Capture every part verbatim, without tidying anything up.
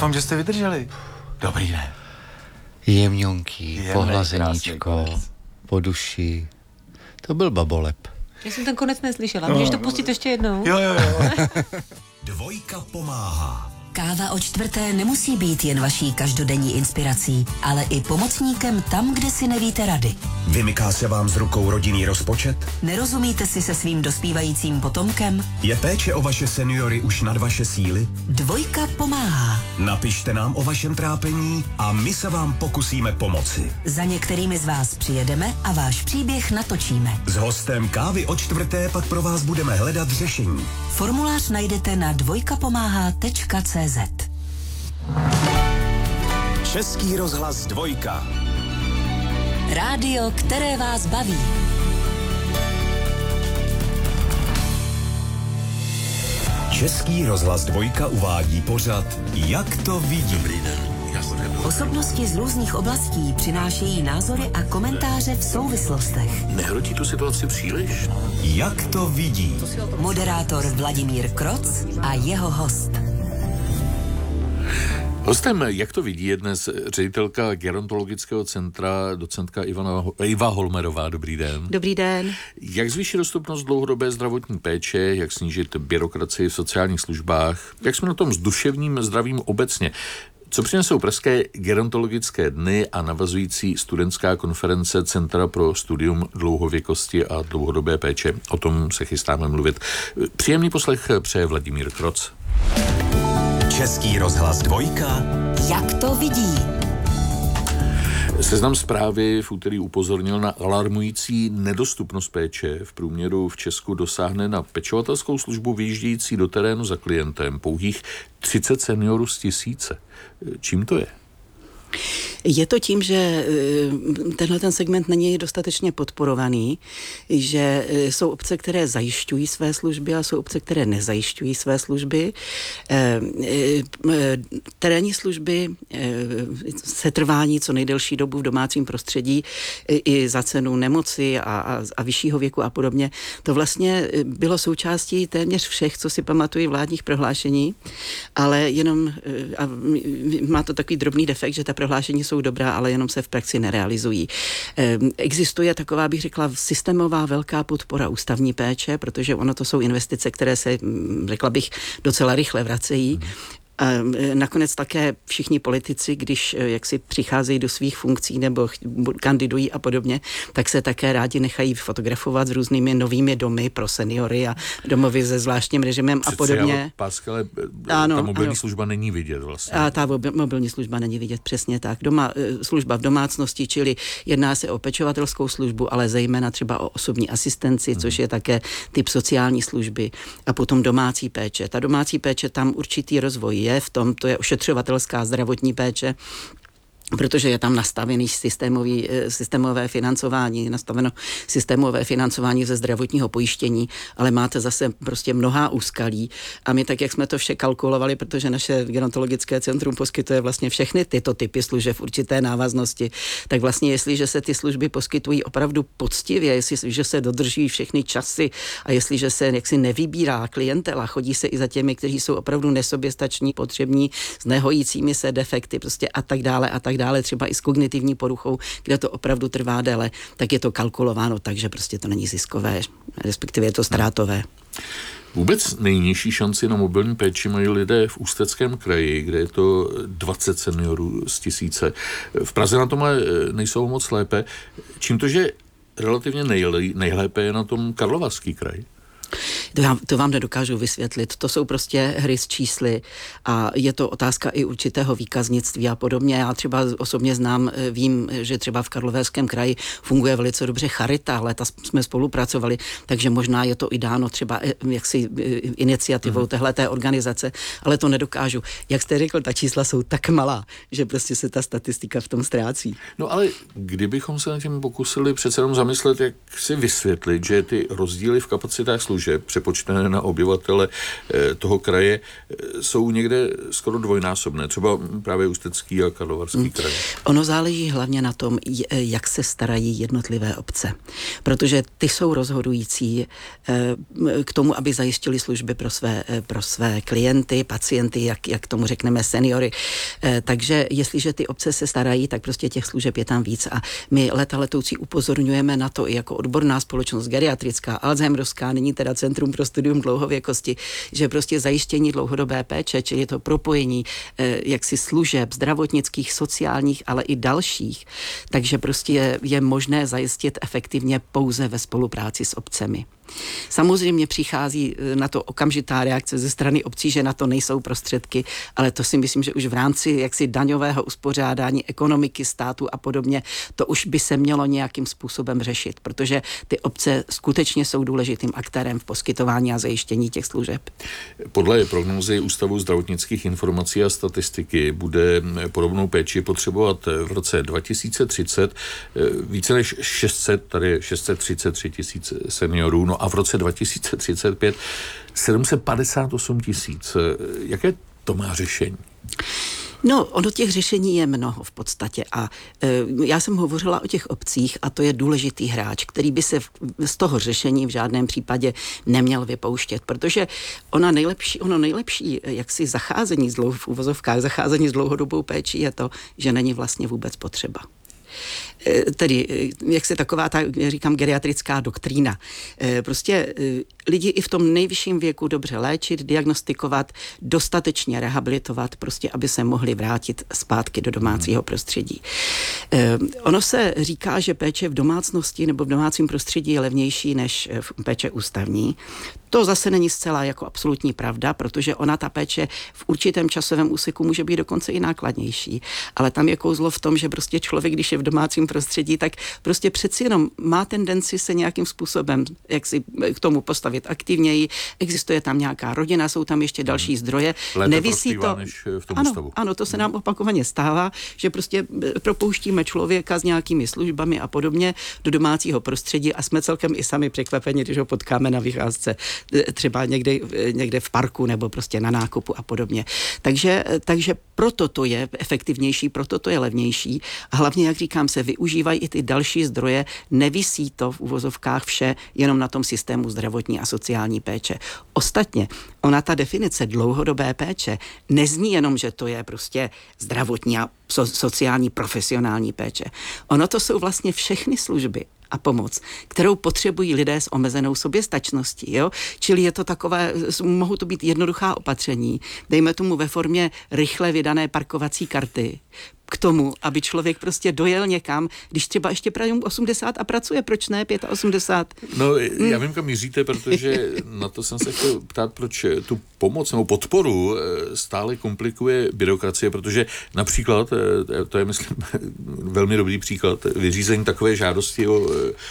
doufám, že jste vydrželi. Dobrý den. Jemňonký, pohlazeníčko, po duši. To byl baboleb. Já jsem ten konec neslyšela. Můžeš to pustit ještě jednou? Jo, jo, jo. Dvojka pomáhá. Káva o čtvrté nemusí být jen vaší každodenní inspirací, ale i pomocníkem tam, kde si nevíte rady. Vymyká se vám z rukou rodinný rozpočet? Nerozumíte si se svým dospívajícím potomkem? Je péče o vaše seniory už nad vaše síly? Dvojka pomáhá. Napište nám o vašem trápení a my se vám pokusíme pomoci. Za některými z vás přijedeme a váš příběh natočíme. S hostem Kávy o čtvrté pak pro vás budeme hledat řešení. Formulář najdete na dvojkapomáhá tečka cé zet. Český rozhlas Dvojka. Rádio, které vás baví. Český rozhlas Dvojka uvádí pořad Jak to vidí. Dobrý den. Osobnosti z různých oblastí přinášejí názory a komentáře v souvislostech. Nehrotí tu situaci příliš? Jak to vidí. Moderátor Vladimír Kroc a jeho host. Hostem, jak to vidí, je dnes ředitelka gerontologického centra, docentka Ivana, Iva Holmerová. Dobrý den. Dobrý den. Jak zvýšit dostupnost dlouhodobé zdravotní péče, jak snížit byrokracii v sociálních službách, jak jsme na tom s duševním zdravím obecně? Co přinesou pražské gerontologické dny a navazující studentská konference Centra pro studium dlouhověkosti a dlouhodobé péče? O tom se chystáme mluvit. Příjemný poslech přeje Vladimír Kroc. Český rozhlas Dvojka. Jak to vidí? Seznam Zprávy v úterý upozornil na alarmující nedostupnost péče. V průměru v Česku dosáhne na pečovatelskou službu vyjíždějící do terénu za klientem pouhých třicet seniorů z tisíce. Čím to je? Je to tím, že tenhle ten segment není dostatečně podporovaný, že jsou obce, které zajišťují své služby a jsou obce, které nezajišťují své služby. Terénní služby, setrvání co nejdelší dobu v domácím prostředí i za cenu nemoci a, a, a vyššího věku a podobně, to vlastně bylo součástí téměř všech, co si pamatují vládních prohlášení, ale jenom a má to takový drobný defekt, že ta prohlášení jsou dobrá, ale jenom se v praxi nerealizují. Existuje taková, bych řekla, systémová velká podpora ústavní péče, protože ono to jsou investice, které se, řekla bych, docela rychle vracejí. A nakonec také všichni politici, když jak si přicházejí do svých funkcí nebo kandidují a podobně, tak se také rádi nechají fotografovat s různými novými domy pro seniory a domovy se zvláštním režimem Přece, a podobně. Ale, Páskale, ano, ta mobilní ano. služba není vidět vlastně. A ta mobilní služba není vidět, přesně tak. Doma, služba v domácnosti, čili jedná se o pečovatelskou službu, ale zejména třeba o osobní asistenci, hmm. což je také typ sociální služby a potom domácí péče. Ta domácí péče, tam určitý rozvoj je, v tom to je ošetřovatelská zdravotní péče, protože je tam nastavený systémový, systémové financování, nastaveno systémové financování ze zdravotního pojištění, ale máte zase prostě mnohá úskalí a my tak, jak jsme to vše kalkulovali, protože naše gerontologické centrum poskytuje vlastně všechny tyto typy služeb v určité návaznosti, tak vlastně jestliže se ty služby poskytují opravdu poctivě, jestliže se dodržují všechny časy a jestliže se jaksi nevybírá klientela, chodí se i za těmi, kteří jsou opravdu nesoběstační, potřební, s nehojícími se defekty prostě a tak dále a tak dále, třeba i s kognitivní poruchou, kde to opravdu trvá déle, tak je to kalkulováno tak, že prostě to není ziskové, respektive je to ztrátové. Vůbec nejnižší šanci na mobilní péči mají lidé v Ústeckém kraji, kde je to dvacet seniorů z tisíce. V Praze na tom nejsou moc lépe. Čím to, že relativně nejlé, nejlépe je na tom Karlovarský kraj? To, já, to vám nedokážu vysvětlit. To jsou prostě hry s čísly a je to otázka i určitého výkaznictví a podobně. Já třeba osobně znám, vím, že třeba v Karlovarském kraji funguje velice dobře charita, léta jsme spolupracovali, takže možná je to i dáno třeba jaksi iniciativou téhleté organizace, ale to nedokážu. Jak jste řekl, ta čísla jsou tak malá, že prostě se ta statistika v tom ztrácí. No ale kdybychom se na tím pokusili přece jenom zamyslet, jak si vysvětlit, že ty rozdíly v kapacitách služeb přepočtené na obyvatele toho kraje, jsou někde skoro dvojnásobné, třeba právě Ústecký a Karlovarský hmm. kraj. Ono záleží hlavně na tom, jak se starají jednotlivé obce, protože ty jsou rozhodující k tomu, aby zajistili služby pro své, pro své klienty, pacienty, jak, jak tomu řekneme seniory. Takže jestliže ty obce se starají, tak prostě těch služeb je tam víc a my leta letoucí upozorňujeme na to i jako odborná společnost geriatrická, alzheimerovská, nyní teda Centrum pro studium dlouhověkosti, že prostě zajištění dlouhodobé péče, čili to propojení jaksi služeb zdravotnických, sociálních, ale i dalších, takže prostě je, je možné zajistit efektivně pouze ve spolupráci s obcemi. Samozřejmě přichází na to okamžitá reakce ze strany obcí, že na to nejsou prostředky, ale to si myslím, že už v rámci jaksi daňového uspořádání ekonomiky státu a podobně, to už by se mělo nějakým způsobem řešit, protože ty obce skutečně jsou důležitým aktérem v poskytování a zajištění těch služeb. Podle prognózy Ústavu zdravotnických informací a statistiky bude podobnou péči potřebovat v roce dva tisíce třicet více než šest set, tady šest set třicet tři tisíc seniorů, no a v roce dva tisíce třicet pět sedm set padesát osm tisíc. Jaké to má řešení? No, ono těch řešení je mnoho v podstatě a e, já jsem hovořila o těch obcích a to je důležitý hráč, který by se v, z toho řešení v žádném případě neměl vypouštět, protože ona nejlepší, ono nejlepší jaksi zacházení z dlouho, v uvozovkách zacházení s dlouhodobou péčí je to, že není vlastně vůbec potřeba. Tedy, jak se taková ta, říkám, geriatrická doktrína. Prostě lidi i v tom nejvyšším věku dobře léčit, diagnostikovat, dostatečně rehabilitovat, prostě aby se mohli vrátit zpátky do domácího prostředí. Ono se říká, že péče v domácnosti nebo v domácím prostředí je levnější než péče ústavní. To zase není zcela jako absolutní pravda, protože ona, ta péče v určitém časovém úseku může být dokonce i nákladnější. Ale tam je kouzlo v tom, že prostě člověk, když je v domácím prostředí, tak prostě přeci jenom má tendenci se nějakým způsobem jak si k tomu postavit aktivněji. Existuje tam nějaká rodina, jsou tam ještě další zdroje. Lépe nevisí to než v tom ano, ústavu. Ano, to se nám opakovaně stává, že prostě propouštíme člověka s nějakými službami a podobně do domácího prostředí a jsme celkem i sami překvapeni, když ho potkáme na vycházce třeba někde, někde v parku nebo prostě na nákupu a podobně. Takže, takže proto to je efektivnější, proto to je levnější a hlavně, jak říkám, se využívají i ty další zdroje, nevisí to v uvozovkách vše jenom na tom systému zdravotní a sociální péče. Ostatně, ona ta definice dlouhodobé péče nezní jenom, že to je prostě zdravotní a so, sociální profesionální péče. Ono to jsou vlastně všechny služby a pomoc, kterou potřebují lidé s omezenou soběstačností. Jo? Čili je to takové, mohou to být jednoduchá opatření, dejme tomu ve formě rychle vydané parkovací karty, k tomu, aby člověk prostě dojel někam, když třeba ještě praje osmdesát a pracuje, proč ne osmdesát pět? No, já vím, kam míříte, protože na to jsem se chtěl ptát, proč tu pomoc nebo podporu stále komplikuje byrokracie, protože například, to je, myslím, velmi dobrý příklad, vyřízení takové žádosti o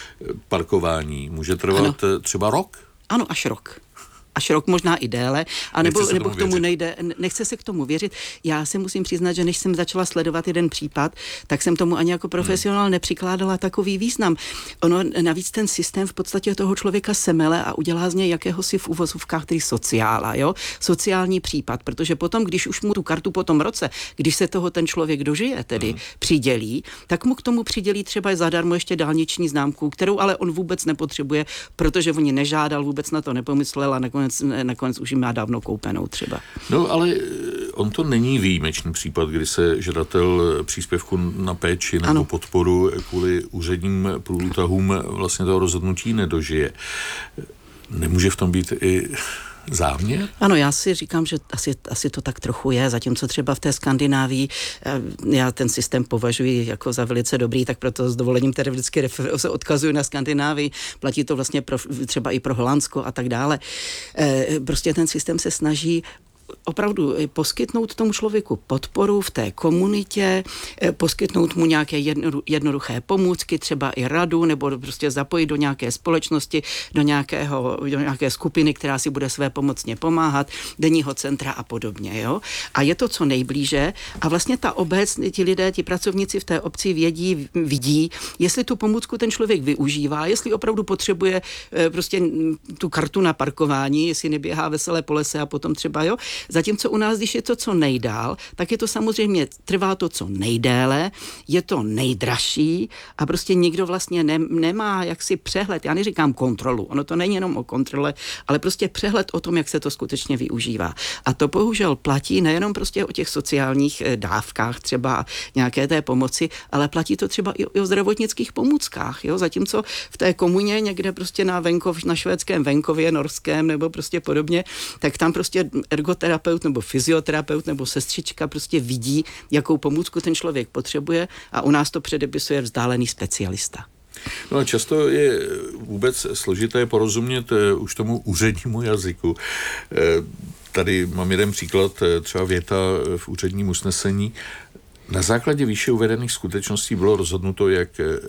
parkování může trvat ano. třeba rok? Ano, až rok. Až rok, možná i déle, a nebo, nebo k tomu nejde, nechce se k tomu věřit. Já se musím přiznat, že než jsem začala sledovat jeden případ, tak jsem tomu ani jako profesionál hmm. nepřikládala takový význam. Ono navíc ten systém v podstatě toho člověka semele a udělá z něj jakéhosi v uvozovkách tedy sociála, jo? Sociální případ, protože potom, když už mu tu kartu po tom roce, když se toho ten člověk dožije, tedy hmm. přidělí, tak mu k tomu přidělí třeba zadarmo ještě dálniční známku, kterou ale on vůbec nepotřebuje, protože on ji nežádal, vůbec na to nepomyslel a nakonec nakonec už ji má dávno koupenou třeba. No, ale on to není výjimečný případ, kdy se žadatel příspěvku na péči nebo ano. podporu kvůli úředním průtahům vlastně toho rozhodnutí nedožije. Nemůže v tom být i záměr? Ano, já si říkám, že asi, asi to tak trochu je, zatímco třeba v té Skandinávii já ten systém považuji jako za velice dobrý, tak proto s dovolením tedy vždycky se odkazuju na Skandinávii, platí to vlastně pro, třeba i pro Holandsko a tak dále. Prostě ten systém se snaží opravdu poskytnout tomu člověku podporu v té komunitě, poskytnout mu nějaké jednoduché pomůcky, třeba i radu, nebo prostě zapojit do nějaké společnosti, do, nějakého, do nějaké skupiny, která si bude své pomocně pomáhat, denního centra a podobně. Jo? A je to co nejblíže a vlastně ta obec, ti lidé, ti pracovníci v té obci vědí, vidí, jestli tu pomůcku ten člověk využívá, jestli opravdu potřebuje prostě tu kartu na parkování, jestli neběhá veselé po lese a potom třeba, jo. Zatímco u nás, když je to co nejdál, tak je to samozřejmě, trvá to co nejdéle, je to nejdražší a prostě nikdo vlastně ne, nemá jaksi přehled, já neříkám kontrolu, ono to není jenom o kontrole, ale prostě přehled o tom, jak se to skutečně využívá. A to bohužel platí nejenom prostě o těch sociálních dávkách třeba nějaké té pomoci, ale platí to třeba i o zdravotnických pomůckách, jo. Zatímco v té komuně někde prostě na venkov, na švédském venkově, norském nebo prostě podobně, tak tam prostě ergoterapeut nebo fyzioterapeut nebo sestřička prostě vidí, jakou pomůcku ten člověk potřebuje a u nás to předepisuje vzdálený specialista. No a často je vůbec složité porozumět už tomu úřednímu jazyku. Tady mám jeden příklad, třeba věta v úředním usnesení. Na základě výše uvedených skutečností bylo rozhodnuto, jak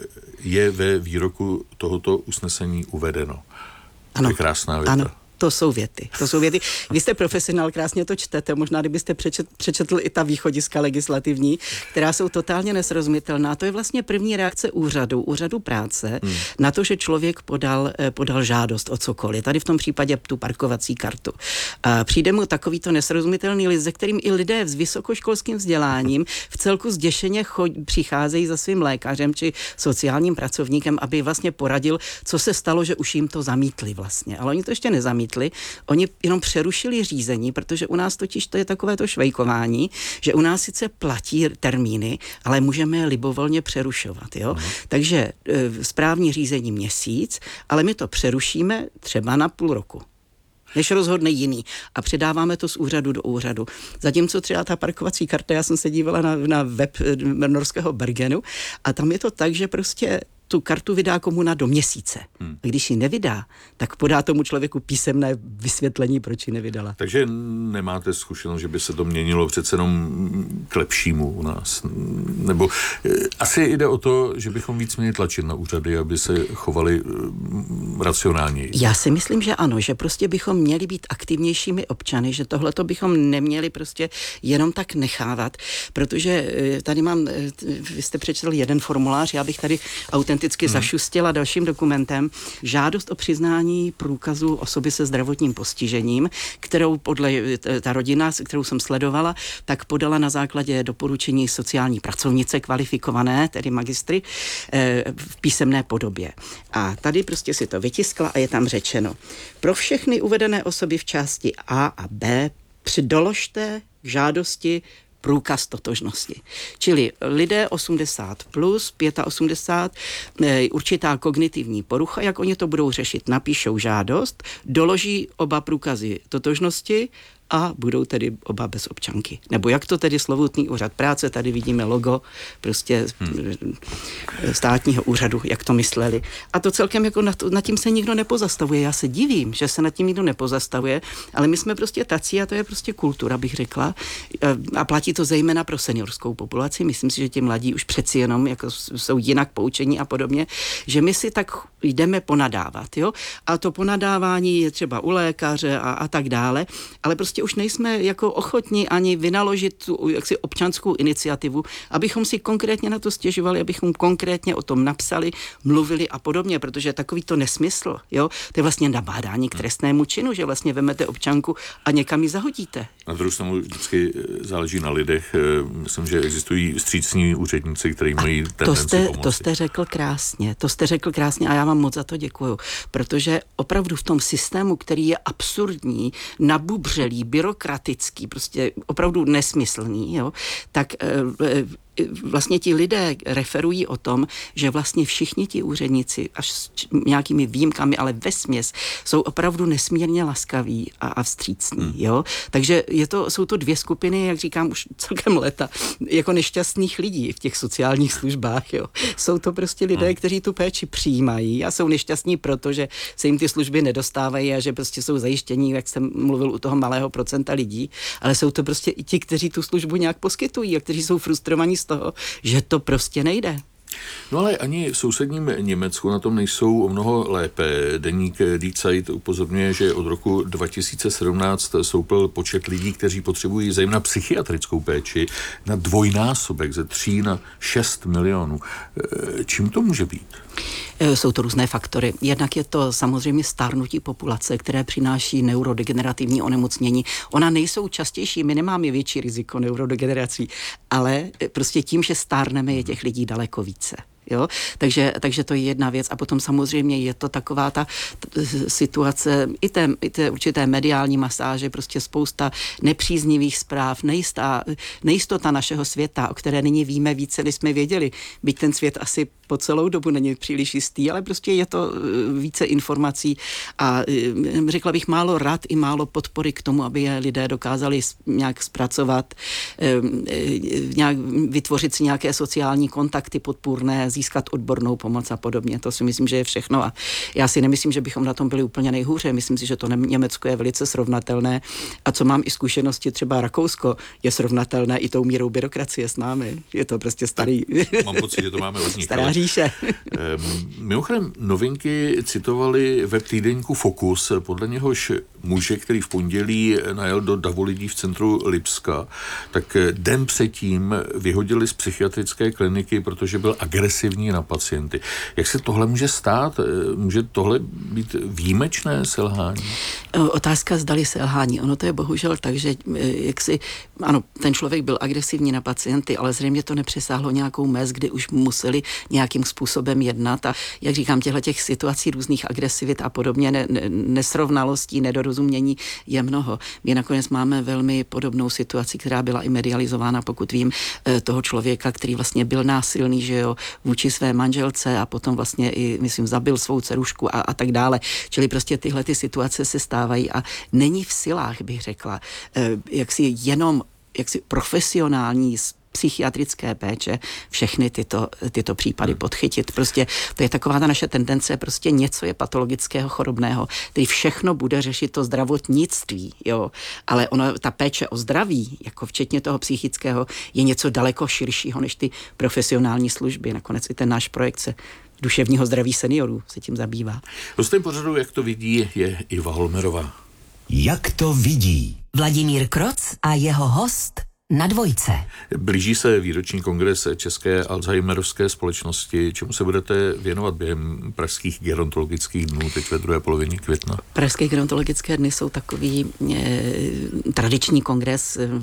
je ve výroku tohoto usnesení uvedeno. Ano, to je krásná věta. Ano. To jsou věty. To jsou věty. Vy jste profesionál, krásně to čtete. Možná, kdybyste přečet, přečetl i ta východiska legislativní, která jsou totálně nesrozumitelná. To je vlastně první reakce úřadu, úřadu práce, hmm. na to, že člověk podal, podal žádost o cokoliv. Tady v tom případě tu parkovací kartu. A přijde mu takovýto nesrozumitelný list, ze kterým i lidé s vysokoškolským vzděláním v celku zděšeně chod, přicházejí za svým lékařem či sociálním pracovníkem, aby vlastně poradil, co se stalo, že už jim to zamítli vlastně. Ale oni to ještě nezamítli. Oni jenom přerušili řízení, protože u nás totiž to je takové to švejkování, že u nás sice platí termíny, ale můžeme je libovolně přerušovat. Jo? Uh-huh. Takže e, správní řízení měsíc, ale my to přerušíme třeba na půl roku, než rozhodne jiný. A předáváme to z úřadu do úřadu. Zatímco třeba ta parkovací karta, já jsem se dívala na, na web norského Bergenu a tam je to tak, že prostě tu kartu vydá komuna do měsíce. Hmm. A když ji nevydá, tak podá tomu člověku písemné vysvětlení, proč ji nevydala. Takže nemáte zkušenost, že by se to měnilo přece jenom k lepšímu u nás? Nebo asi jde o to, že bychom víc měli tlačit na úřady, aby se chovali racionálněji. Já si myslím, že ano, že prostě bychom měli být aktivnějšími občany, že tohleto bychom neměli prostě jenom tak nechávat, protože tady mám, vy jste přečetl jeden formulář, já bych tady autenticky Hmm. zašustila dalším dokumentem žádost o přiznání průkazu osoby se zdravotním postižením, kterou podle ta rodina, kterou jsem sledovala, tak podala na základě doporučení sociální pracovnice kvalifikované, tedy magistry, v písemné podobě. A tady prostě si to vytiskla a je tam řečeno: pro všechny uvedené osoby v části A a B přidoložte k žádosti průkaz totožnosti. Čili lidé osmdesát plus, osmdesát pět, určitá kognitivní porucha, jak oni to budou řešit, napíšou žádost, doloží oba průkazy totožnosti a budou tedy oba bez občanky. Nebo jak to tedy slovutný úřad práce, tady vidíme logo prostě hmm. státního úřadu, jak to mysleli. A to celkem jako nad, nad tím se nikdo nepozastavuje. Já se divím, že se nad tím nikdo nepozastavuje, ale my jsme prostě tací a to je prostě kultura, bych řekla. A platí to zejména pro seniorskou populaci. Myslím si, že ti mladí už přeci jenom jako jsou jinak poučení a podobně, že my si tak jdeme ponadávat. Jo? A to ponadávání je třeba u lékaře a, a tak dále, ale prostě už nejsme jako ochotní ani vynaložit tu jaksi občanskou iniciativu, abychom si konkrétně na to stěžovali, abychom konkrétně o tom napsali, mluvili a podobně, protože takový to nesmysl, jo, to je vlastně nabádání k trestnému činu, že vlastně vemete občanku a někam ji zahodíte. Na druhou stranu vždycky záleží na lidech. Myslím, že existují vstřícní úředníci, kteří mají tendenci jste, pomoci. To jste řekl krásně, to jste řekl krásně a já vám moc za to děkuju, protože opravdu v tom systému, který je absurdní, nabubřelý, byrokratický, prostě opravdu nesmyslný, jo, tak e, vlastně ti lidé referují o tom, že vlastně všichni ti úředníci, až s nějakými výjimkami, ale vesměs, jsou opravdu nesmírně laskaví a, a vstřícní, hmm. jo. Takže je to, jsou to dvě skupiny, jak říkám, už celkem leta, jako nešťastných lidí v těch sociálních službách, jo. Jsou to prostě lidé, hmm. kteří tu péči přijímají a jsou nešťastní proto, že se jim ty služby nedostávají a že prostě jsou zajištění, jak jsem mluvil, u toho malého procenta lidí, ale jsou to prostě i ti, kteří tu službu nějak poskytují a kteří jsou frustrovaní z toho, že to prostě nejde. No ale ani v sousedním Německu na tom nejsou o mnoho lépe. Deník Die Zeit upozorňuje, že od roku dva tisíce sedmnáct stoupl počet lidí, kteří potřebují zejména psychiatrickou péči, na dvojnásobek, ze tří na šest milionů. Čím to může být? Jsou to různé faktory. Jednak je to samozřejmě stárnutí populace, které přináší neurodegenerativní onemocnění. Ona nejsou častější, my nemáme větší riziko neurodegenerací, ale prostě tím, že stárneme, je těch lidí daleko více. Jo? Takže, takže to je jedna věc a potom samozřejmě je to taková ta t- situace i té, i té určité mediální masáže, prostě spousta nepříznivých zpráv, nejistá, nejistota našeho světa, o které nyní víme více, než jsme věděli. Byť ten svět asi po celou dobu není příliš jistý, ale prostě je to více informací a řekla bych málo rad i málo podpory k tomu, aby je lidé dokázali nějak zpracovat, nějak vytvořit si nějaké sociální kontakty podpůrné, získat odbornou pomoc a podobně. To si myslím, že je všechno a já si nemyslím, že bychom na tom byli úplně nejhůře. Myslím si, že to Německo je velice srovnatelné a co mám i zkušenosti, třeba Rakousko je srovnatelné i tou mírou byrokracie s námi. Je to prostě starý. Mám pocit, že to máme od nich. Stará říše. Mimochodem, novinky citovali web týdeníku Focus, podle něhož muže, který v pondělí najel do davu lidí v centru Lipska, tak den předtím vyhodili z psychiatrické kliniky, protože byl agresivní na pacienty. Jak se tohle může stát? Může tohle být výjimečné selhání? Otázka zdali selhání. Ono to je bohužel tak, že jak si, ano, ten člověk byl agresivní na pacienty, ale zřejmě to nepřesáhlo nějakou mez, kdy už museli nějakým způsobem jednat a jak říkám, těchto těch situací různých agresivit a podobně, ne, ne, nesrovnalostí, nedorozumění je mnoho. My nakonec máme velmi podobnou situaci, která byla i medializována, pokud vím, toho člověka, který vlastně byl násilný, že jo, vůči své manželce a potom vlastně i, myslím, zabil svou dcerušku a, a tak dále. Čili prostě tyhle ty situace se stávají a není v silách, bych řekla, jak si jenom jak si profesionální psychiatrické péče všechny tyto, tyto případy podchytit. Prostě to je taková ta naše tendence, prostě něco je patologického, chorobného, který všechno bude řešit to zdravotnictví, jo. Ale ono, ta péče o zdraví, jako včetně toho psychického, je něco daleko širšího než ty profesionální služby. Nakonec i ten náš projekt se duševního zdraví seniorů se tím zabývá. Hostem pořadu, jak to vidí, je Iva Holmerová. Jak to vidí? Vladimír Kroc a jeho host na Dvojce. Blíží se výroční kongres České Alzheimerovské společnosti. Čemu se budete věnovat během pražských gerontologických dnů teď ve druhé polovině května? Pražské gerontologické dny jsou takový e, tradiční kongres, e,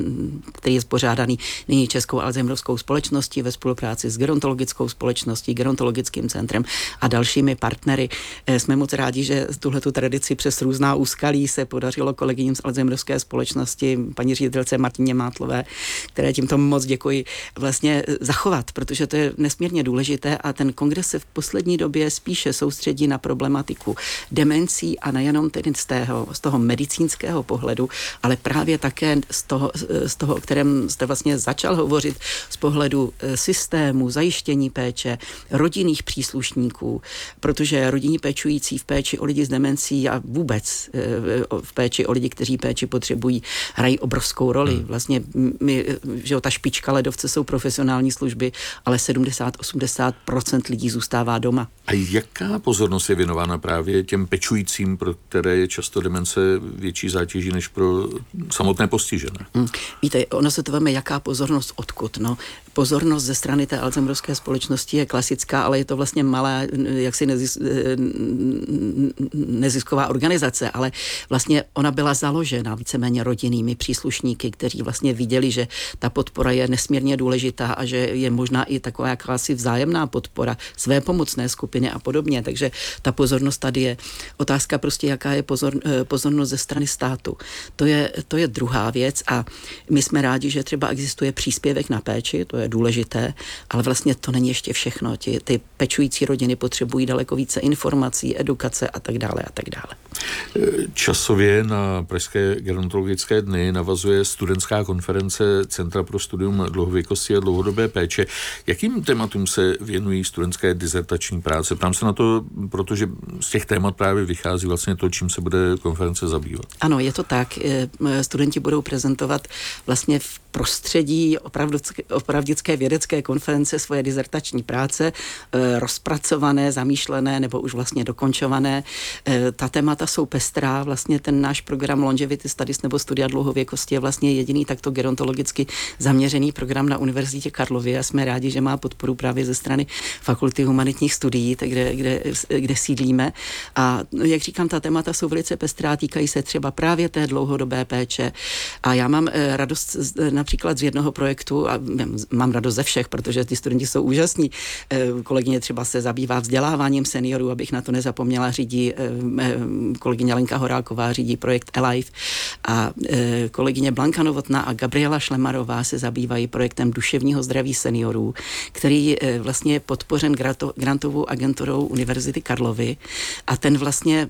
který je spořádaný nyní Českou Alzheimerovskou společností ve spolupráci s gerontologickou společností, gerontologickým centrem a dalšími partnery. E, jsme moc rádi, že tuhletu tradici přes různá úskalí se podařilo kolegyním z Alzheimerovské společnosti, paní ředitelce Martině Mátlové, které tímto moc děkuji, vlastně zachovat, protože to je nesmírně důležité a ten kongres se v poslední době spíše soustředí na problematiku demencí a nejenom tedy z toho, z toho medicínského pohledu, ale právě také z toho, z toho, o kterém jste vlastně začal hovořit, z pohledu systému, zajištění péče, rodinných příslušníků, protože rodinní péčující v péči o lidi s demencí a vůbec v péči o lidi, kteří péči potřebují, hrají obrovskou roli. Vlastně my, že jo, ta špička ledovce jsou profesionální služby, ale sedmdesát až osmdesát procent lidí zůstává doma. A jaká pozornost je věnována právě těm pečujícím, pro které je často demence větší zátěží než pro samotné postižené? Hmm. Víte, ono se to veme, jaká pozornost odkud. No, pozornost ze strany té Alzheimerovské společnosti je klasická, ale je to vlastně malá, jaksi nezis, nezisková organizace, ale vlastně ona byla založena víceméně rodinnými příslušníky, kteří vlastně viděli, že ta podpora je nesmírně důležitá a že je možná i taková jakási vzájemná podpora své pomocné skupiny a podobně. Takže ta pozornost tady je. Otázka prostě, jaká je pozor, pozornost ze strany státu. To je, to je druhá věc a my jsme rádi, že třeba existuje příspěvek na péči, to je důležité, ale vlastně to není ještě všechno. Ti, ty pečující rodiny potřebují daleko více informací, edukace a tak dále a tak dále. Časově na Pražské gerontologické dny navazuje studentská konference Centra pro studium dlouhověkosti a dlouhodobé péče. Jakým tématům se věnují studentské dizertační práce? Ptám se na to, protože z těch témat právě vychází vlastně to, čím se bude konference zabývat. Ano, je to tak. Studenti budou prezentovat vlastně v prostředí opravdické vědecké konference svoje dizertační práce, rozpracované, zamýšlené nebo už vlastně dokončované. Ta témata jsou pestrá. Vlastně ten náš program Longevity Studies nebo studia dlouhověkosti je vlastně jediný takto gerontologicky zaměřený program na Univerzitě Karlově a jsme rádi, že má podporu právě ze strany Fakulty humanitních studií, kde, kde, kde sídlíme. A jak říkám, ta témata jsou velice pestrá, týkají se třeba právě té dlouhodobé péče. A já mám radost například z jednoho projektu, a mám radost ze všech, protože ty studenti jsou úžasní. Kolegyně třeba se zabývá vzděláváním seniorů, abych na to nezapomněla, řídí kolegyně Lenka Horálková, řídí projekt Alive a kolegyně Blanka Novotná a Gabriela Šlemarová se zabývají projektem duševního zdraví seniorů, který vlastně je podpořen grantovou agenturou Univerzity Karlovy a ten vlastně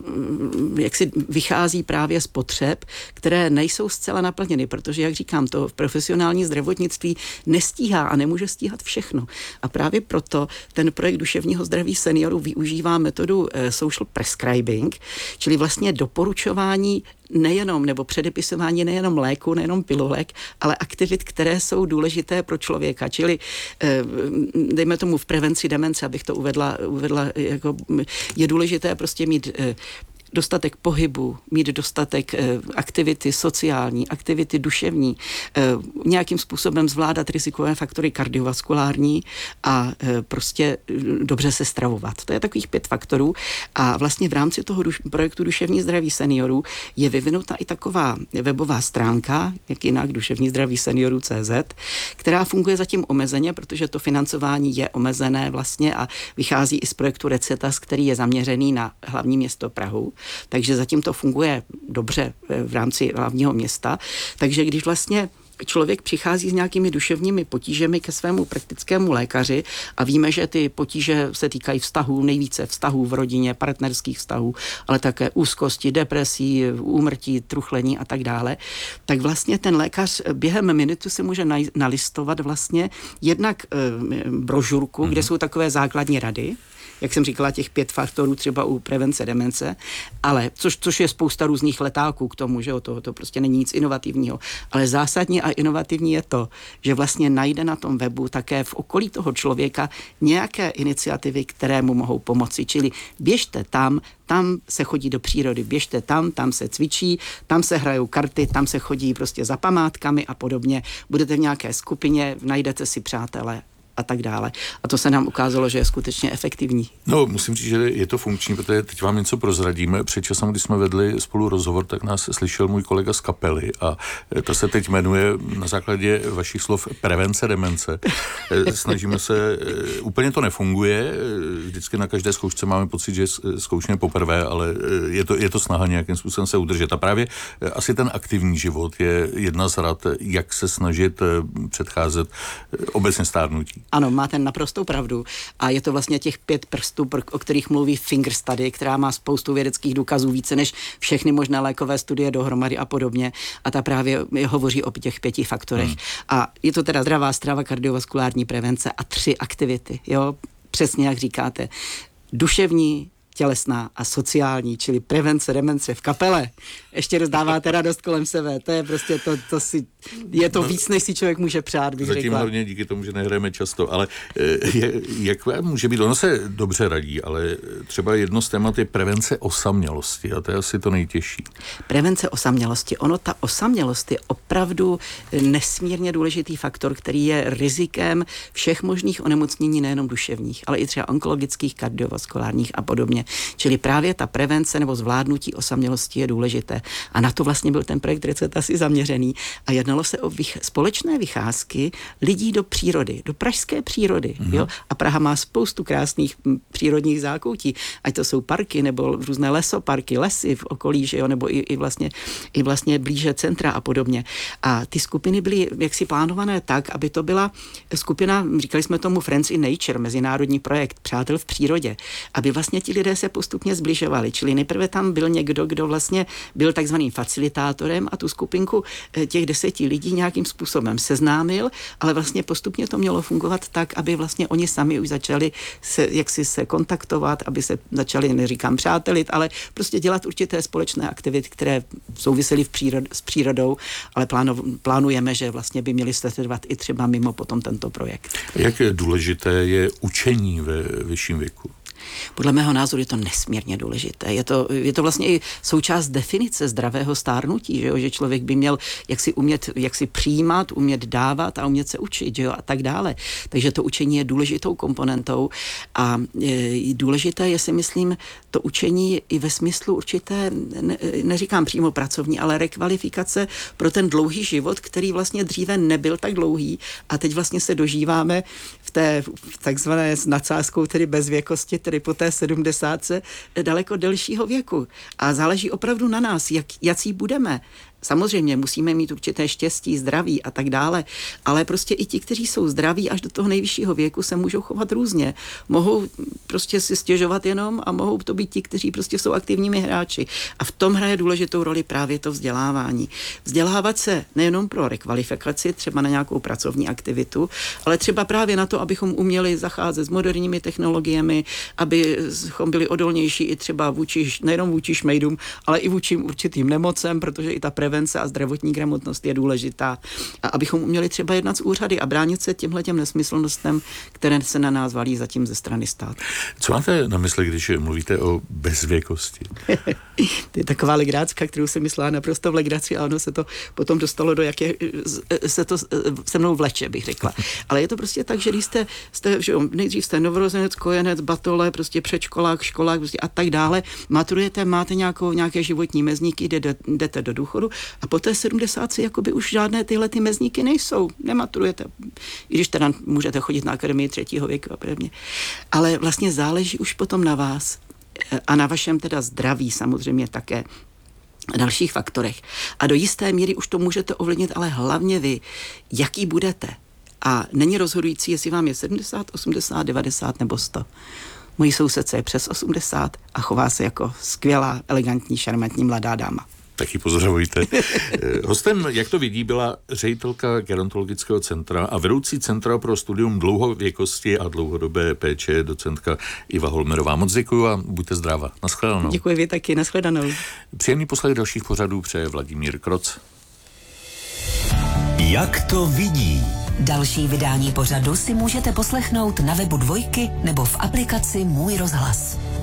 jaksi vychází právě z potřeb, které nejsou zcela naplněny, protože, jak říkám, to v profesionální zdravotnictví nestíhá a nemůže stíhat všechno. A právě proto ten projekt duševního zdraví seniorů využívá metodu social prescribing, čili vlastně doporučování nejenom, nebo předepisování nejenom léku, nejenom pilulek, ale aktivit, které jsou důležité pro člověka. Čili dejme tomu v prevenci demence, abych to uvedla, uvedla jako je důležité prostě mít dostatek pohybu, mít dostatek e, aktivity sociální, aktivity duševní, e, nějakým způsobem zvládat rizikové faktory kardiovaskulární a e, prostě e, dobře se stravovat. To je takových pět faktorů a vlastně v rámci toho duš, projektu Duševní zdraví seniorů je vyvinuta i taková webová stránka, jak jinak duševní zdraví seniorů tečka cé zet, která funguje zatím omezeně, protože to financování je omezené vlastně a vychází i z projektu Recetas, který je zaměřený na hlavní město Prahu. Takže zatím to funguje dobře v rámci hlavního města. Takže když vlastně člověk přichází s nějakými duševními potížemi ke svému praktickému lékaři a víme, že ty potíže se týkají vztahů, nejvíce vztahů v rodině, partnerských vztahů, ale také úzkosti, depresí, úmrtí, truchlení a tak dále, tak vlastně ten lékař během minuty si může nalistovat vlastně jednak e, brožurku, mm-hmm. kde jsou takové základní rady, jak jsem říkala, těch pět faktorů třeba u prevence demence, ale což, což je spousta různých letáků k tomu, že jo, to, to prostě není nic inovativního, ale zásadní a inovativní je to, že vlastně najde na tom webu také v okolí toho člověka nějaké iniciativy, které mu mohou pomoci, čili běžte tam, tam se chodí do přírody, běžte tam, tam se cvičí, tam se hrajou karty, tam se chodí prostě za památkami a podobně, budete v nějaké skupině, najdete si přátele a tak dále. A to se nám ukázalo, že je skutečně efektivní. No, musím říct, že je to funkční, protože teď vám něco prozradíme. Před časem, když jsme vedli spolu rozhovor, tak nás slyšel můj kolega z kapely a ta se teď jmenuje na základě vašich slov Prevence demence. Snažíme se, úplně to nefunguje, vždycky na každé zkoušce máme pocit, že zkoušíme poprvé, ale je to, je to snaha nějakým způsobem se udržet. A právě asi ten aktivní život je jedna z rad, jak se snažit předcházet obecně stárnutí. Ano, máte naprostou pravdu. A je to vlastně těch pět prstů, o kterých mluví Finger Study, která má spoustu vědeckých důkazů, více než všechny možné lékové studie dohromady a podobně. A ta právě hovoří o těch pěti faktorech. Hmm. A je to teda zdravá strava, kardiovaskulární prevence a tři aktivity. Jo, přesně jak říkáte. Duševní, tělesná a sociální, čili prevence demence v kapele. Ještě rozdáváte radost kolem sebe. To je prostě to, to si, je to no, víc, než si člověk může přát, bych zatím řekla. hlavně díky tomu, že nehrajeme často, ale je, jak může být, ono se dobře radí, ale třeba jedno z témat je prevence osamělosti a to je asi to nejtěžší. Prevence osamělosti. Ono, ta osamělost je opravdu nesmírně důležitý faktor, který je rizikem všech možných onemocnění, nejenom duševních, ale i třeba onkologických, kardiovaskulárních a podobně. Čili právě ta prevence nebo zvládnutí osamělosti je důležité. A na to vlastně byl ten projekt Recept asi zaměřený. A jednalo se o vych- společné vycházky lidí do přírody, do pražské přírody. Mm-hmm. Jo? A Praha má spoustu krásných m, přírodních zákoutí, ať to jsou parky nebo různé lesoparky, lesy v okolí, že jo? Nebo i, i, vlastně, i vlastně blíže centra a podobně. A ty skupiny byly jaksi plánované tak, aby to byla skupina, říkali jsme tomu Friends in Nature, mezinárodní projekt Přátel v přírodě, aby vlastně ti lidé se postupně zbližovali. Čili nejprve tam byl někdo, kdo vlastně byl takzvaným facilitátorem a tu skupinku těch deseti lidí nějakým způsobem seznámil, ale vlastně postupně to mělo fungovat tak, aby vlastně oni sami už začali se, jaksi se kontaktovat, aby se začali, neříkám přátelit, ale prostě dělat určité společné aktivity, které souvisely v přírod, s přírodou, ale plánu, plánujeme, že vlastně by měli se trvat i třeba mimo potom tento projekt. Jak důležité je učení ve vyšším věku? Podle mého názoru je to nesmírně důležité. Je to, je to vlastně i součást definice zdravého stárnutí, že, jo? Že člověk by měl jaksi umět, jaksi přijímat, umět dávat a umět se učit, že jo? A tak dále. Takže to učení je důležitou komponentou a je, důležité je, si myslím, to učení i ve smyslu určité, ne, neříkám přímo pracovní, ale rekvalifikace pro ten dlouhý život, který vlastně dříve nebyl tak dlouhý a teď vlastně se dožíváme v té v takzvané s nadsázkou, tedy bezvěkosti, tedy po té sedmdesátce daleko delšího věku. A záleží opravdu na nás, jak, jací budeme. Samozřejmě musíme mít určité štěstí, zdraví a tak dále, ale prostě i ti, kteří jsou zdraví až do toho nejvyššího věku, se můžou chovat různě. Mohou prostě si stěžovat jenom a mohou to být ti, kteří prostě jsou aktivními hráči. A v tom hraje důležitou roli právě to vzdělávání. Vzdělávat se nejenom pro rekvalifikaci, třeba na nějakou pracovní aktivitu, ale třeba právě na to, abychom uměli zacházet s moderními technologiemi, abychom byli odolnější i třeba vůči, nejenom vůči šmejdům, ale i vůči určitým nemocem, protože i ta prevence a zdravotní gramotnost je důležitá. A abychom uměli třeba jednat s úřady a bránit se těmhletěm nesmyslnostem, které se na nás valí zatím ze strany státu. Co máte na mysli, když mluvíte o bezvěkosti? To je taková legrácka, kterou jsem myslela naprosto v legraci a ono se to potom dostalo do jaké, se to se mnou vleče, bych řekla. Ale je to prostě tak, že když jste, jste že nejdřív jste novorozenec, kojenec, batole, prostě předškolák, školák prostě a tak dále, maturujete, máte nějakou, nějaké životní mezníky, jdete, jdete do důchodu a po té sedmdesátce jakoby už žádné tyhle ty mezníky nejsou, nematurujete. I když teda můžete chodit na akademii třetího věku a podobně. Ale vlastně záleží už potom na vás a na vašem teda zdraví samozřejmě také a dalších faktorech. A do jisté míry už to můžete ovlivnit, ale hlavně vy, jaký budete. A není rozhodující, jestli vám je sedmdesát, osmdesát, devadesát nebo sto. Mojí sousedce je přes osmdesát a chová se jako skvělá, elegantní, šarmantní mladá dáma. Taky pozdravujte. Hostem, jak to vidí, byla ředitelka gerontologického centra a vedoucí Centra pro studium dlouhověkosti a dlouhodobé péče, docentka Iva Holmerová. Moc děkuju a buďte zdráva. Naschledanou. Děkuji vy taky, naschledanou. Příjemný poslech dalších pořadů přeje Vladimír Kroc. Jak to vidí? Další vydání pořadu si můžete poslechnout na webu Dvojky nebo v aplikaci Můj rozhlas.